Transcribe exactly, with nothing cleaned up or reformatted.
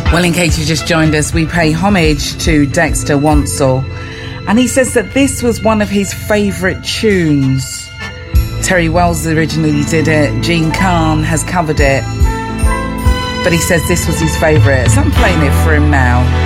Well, in case you just joined us, we pay homage to Dexter Wansel, and he says that this was one of his favourite tunes. Terry Wells originally did it, Gene Khan has covered it, but he says this was his favourite, so I'm playing it for him now.